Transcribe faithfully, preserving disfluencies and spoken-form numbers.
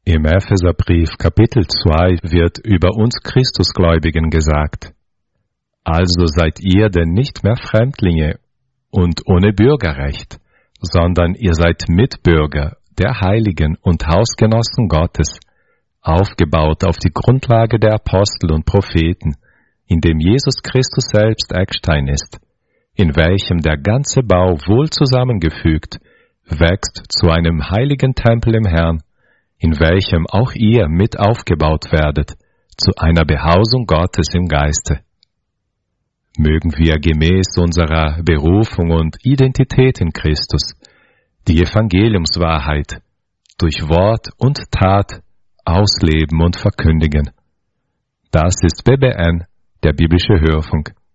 Im Epheserbrief Kapitel zwei wird über uns Christusgläubigen gesagt: Also seid ihr denn nicht mehr Fremdlinge und ohne Bürgerrecht, sondern ihr seid Mitbürger der Heiligen und Hausgenossen Gottes, aufgebaut auf die Grundlage der Apostel und Propheten, in dem Jesus Christus selbst Eckstein ist, in welchem der ganze Bau wohl zusammengefügt wächst zu einem heiligen Tempel im Herrn, in welchem auch ihr mit aufgebaut werdet, zu einer Behausung Gottes im Geiste. Mögen wir gemäß unserer Berufung und Identität in Christus die Evangeliumswahrheit durch Wort und Tat ausleben und verkündigen. Das ist B B N, der biblische Hörfunk.